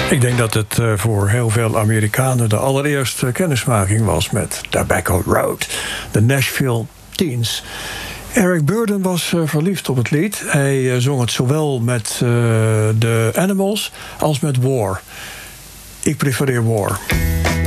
Ik denk dat het voor heel veel Amerikanen de allereerste kennismaking was met Tobacco Road, de Nashville Teens. Eric Burdon was verliefd op het lied. Hij zong het zowel met de Animals als met War. Ik prefereer War.